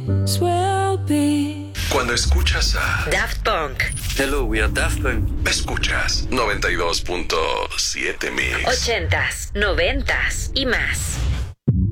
always will be. Cuando escuchas a Daft Punk. Hello, we are Daft Punk. Escuchas 92.7 Mix. 80s, 90s y más.